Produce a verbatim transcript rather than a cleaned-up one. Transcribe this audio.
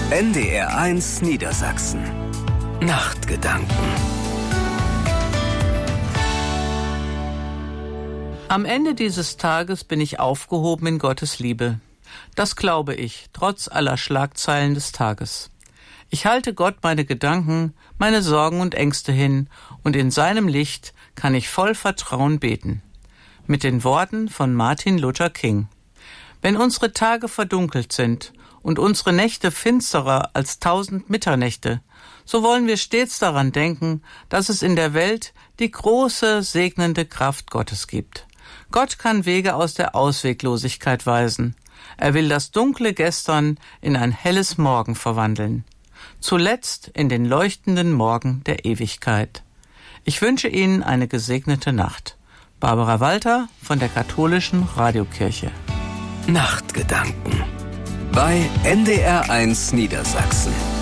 N D R eins Niedersachsen. Nachtgedanken. Am Ende dieses Tages bin ich aufgehoben in Gottes Liebe. Das glaube ich, trotz aller Schlagzeilen des Tages. Ich halte Gott meine Gedanken, meine Sorgen und Ängste hin, und in seinem Licht kann ich voll Vertrauen beten. Mit den Worten von Martin Luther King. Wenn unsere Tage verdunkelt sind und unsere Nächte finsterer als tausend Mitternächte, so wollen wir stets daran denken, dass es in der Welt die große, segnende Kraft Gottes gibt. Gott kann Wege aus der Ausweglosigkeit weisen. Er will das dunkle Gestern in ein helles Morgen verwandeln. Zuletzt in den leuchtenden Morgen der Ewigkeit. Ich wünsche Ihnen eine gesegnete Nacht. Barbara Walter von der Katholischen Radiokirche. Nachtgedanken bei N D R eins Niedersachsen.